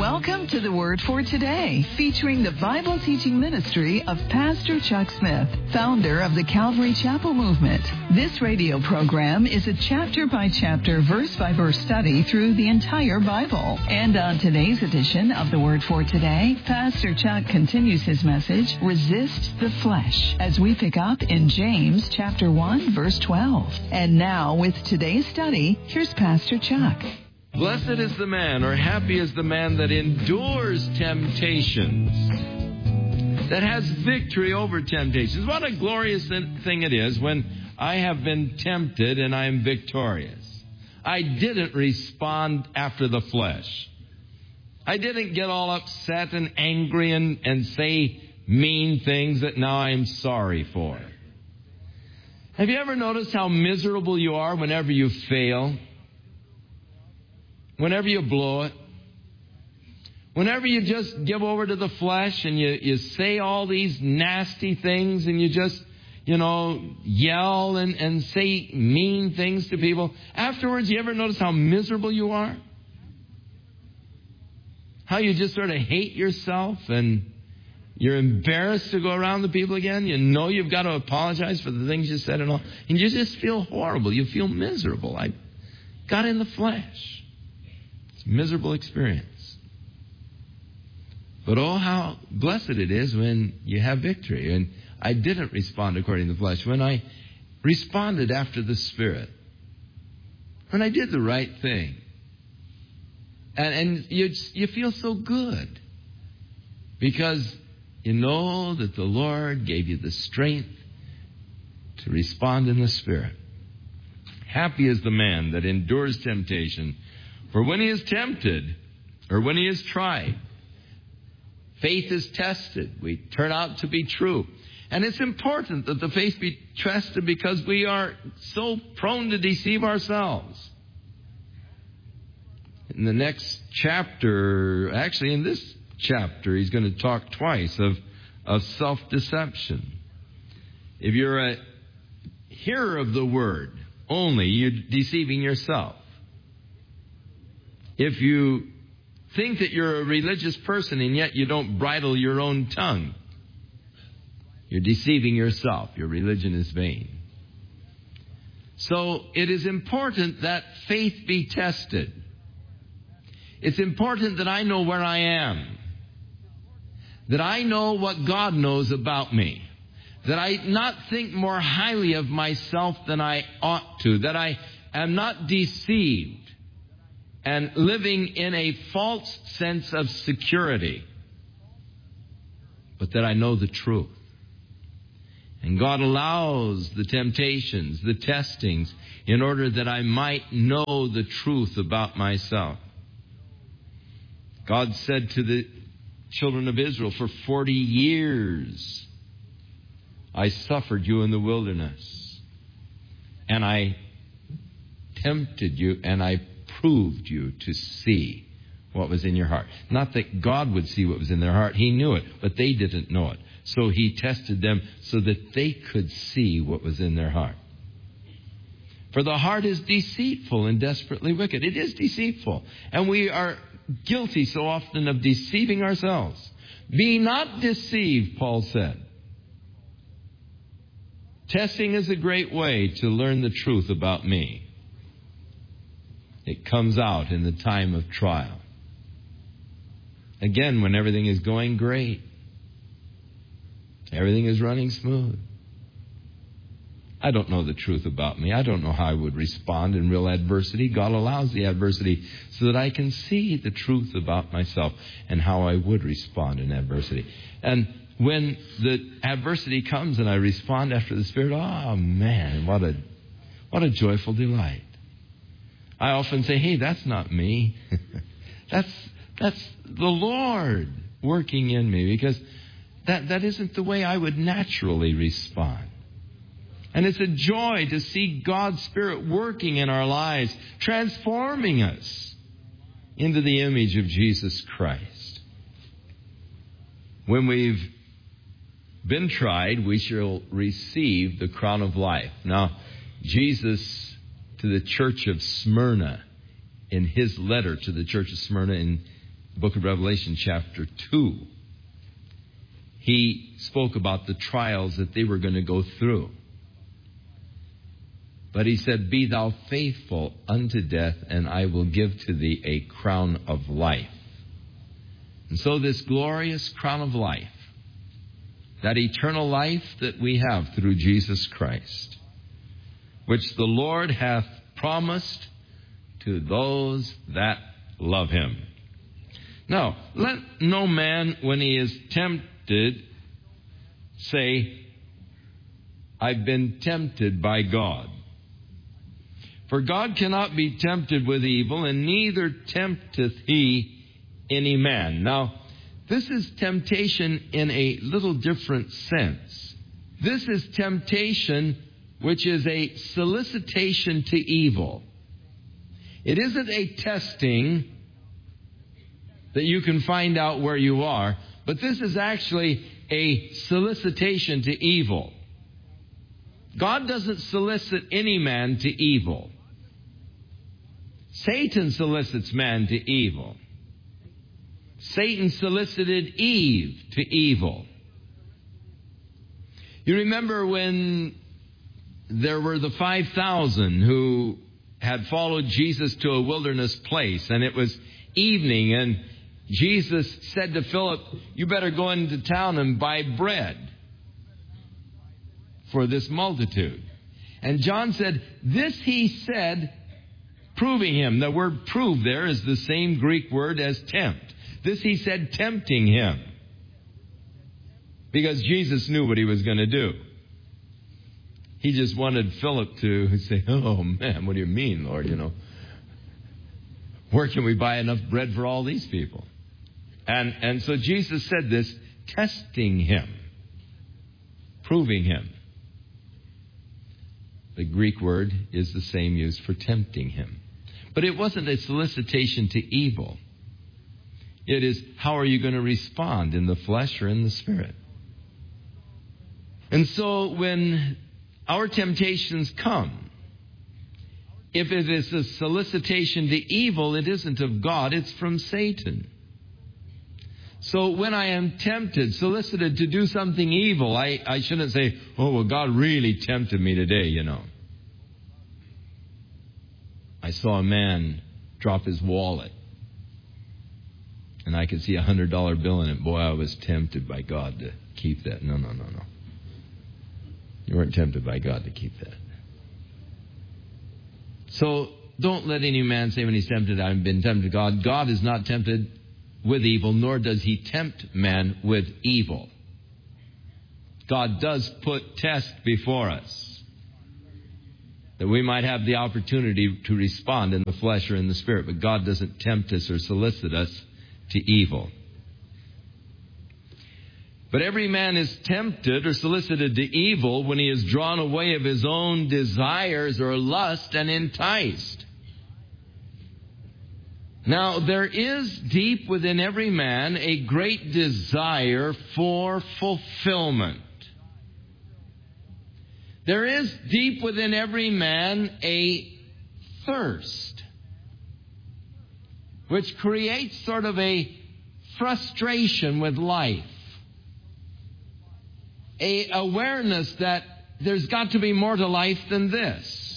Welcome to the Word for Today, featuring the Bible teaching ministry of Pastor Chuck Smith, founder of the Calvary Chapel Movement. This radio program is a chapter-by-chapter, verse-by-verse study through the entire Bible. And on today's edition of the Word for Today, Pastor Chuck continues his message, Resist the Flesh, as we pick up in James chapter 1, verse 12. And now, with today's study, here's Pastor Chuck. Blessed is the man, or happy is the man that endures temptations, that has victory over temptations. What a glorious thing it is when I have been tempted and I am victorious. I didn't respond after the flesh. I didn't get all upset and angry and say mean things that now I'm sorry for. Have you ever noticed how miserable you are whenever you fail? Whenever you blow it, whenever you just give over to the flesh and you say all these nasty things and you just, yell and say mean things to people, afterwards, you ever notice how miserable you are? How you just sort of hate yourself and you're embarrassed to go around the people again. You know you've got to apologize for the things you said and all. And you just feel horrible. You feel miserable. I got in the flesh. Miserable experience. But oh, how blessed it is when you have victory. And I didn't respond according to the flesh. When I responded after the Spirit. When I did the right thing. And you feel so good. Because you know that the Lord gave you the strength to respond in the Spirit. Happy is the man that endures temptation. For when he is tempted, or when he is tried, faith is tested. We turn out to be true. And it's important that the faith be tested because we are so prone to deceive ourselves. In the next chapter, actually in this chapter, he's going to talk twice of self-deception. If you're a hearer of the word only, you're deceiving yourself. If you think that you're a religious person and yet you don't bridle your own tongue, you're deceiving yourself. Your religion is vain. So it is important that faith be tested. It's important that I know where I am. That I know what God knows about me. That I not think more highly of myself than I ought to. That I am not deceived and living in a false sense of security, but that I know the truth. And God allows the temptations, the testings, in order that I might know the truth about myself. God said to the children of Israel, for 40 years I suffered you in the wilderness, and I tempted you, and I proved you to see what was in your heart. Not that God would see what was in their heart. He knew it, but they didn't know it. So he tested them so that they could see what was in their heart. For the heart is deceitful and desperately wicked. It is deceitful. And we are guilty so often of deceiving ourselves. Be not deceived, Paul said. Testing is a great way to learn the truth about me. It comes out in the time of trial. Again, when everything is going great. Everything is running smooth. I don't know the truth about me. I don't know how I would respond in real adversity. God allows the adversity so that I can see the truth about myself and how I would respond in adversity. And when the adversity comes and I respond after the Spirit, oh man, what a joyful delight. I often say, hey, that's not me. That's the Lord working in me, because that isn't the way I would naturally respond. And it's a joy to see God's Spirit working in our lives, transforming us into the image of Jesus Christ. When we've been tried, we shall receive the crown of life. Now, Jesus, to the church of Smyrna, in his letter to the church of Smyrna in book of Revelation, chapter 2, he spoke about the trials that they were going to go through. But he said, "Be thou faithful unto death, and I will give to thee a crown of life." And so this glorious crown of life, that eternal life that we have through Jesus Christ, which the Lord hath promised to those that love Him. Now, let no man, when he is tempted, say, "I've been tempted by God." For God cannot be tempted with evil, and neither tempteth He any man. Now, this is temptation in a little different sense. This is temptation which is a solicitation to evil. It isn't a testing that you can find out where you are, but this is actually a solicitation to evil. God doesn't solicit any man to evil. Satan solicits man to evil. Satan solicited Eve to evil. You remember when there were the 5,000 who had followed Jesus to a wilderness place, and it was evening, and Jesus said to Philip, "You better go into town and buy bread for this multitude." And John said, "This he said, proving him." The word "prove" there is the same Greek word as tempt. This he said, tempting him, because Jesus knew what he was going to do. He just wanted Philip to say, "Oh man, what do you mean, Lord? Where can we buy enough bread for all these people?" And so Jesus said this, testing him, proving him. The Greek word is the same used for tempting him. But it wasn't a solicitation to evil. It is, how are you going to respond, in the flesh or in the spirit? And so when our temptations come, if it is a solicitation to evil, it isn't of God, it's from Satan. So when I am tempted, solicited to do something evil, I shouldn't say, "Oh, well, God really tempted me today, I saw a man drop his wallet, and I could see a $100 bill in it. Boy, I was tempted by God to keep that." No. You weren't tempted by God to keep that. So don't let any man say when he's tempted, "I've been tempted to God." God is not tempted with evil, nor does He tempt man with evil. God does put tests before us, that we might have the opportunity to respond in the flesh or in the spirit. But God doesn't tempt us or solicit us to evil. But every man is tempted or solicited to evil when he is drawn away of his own desires or lust and enticed. Now, there is deep within every man a great desire for fulfillment. There is deep within every man a thirst, which creates sort of a frustration with life. A awareness that there's got to be more to life than this.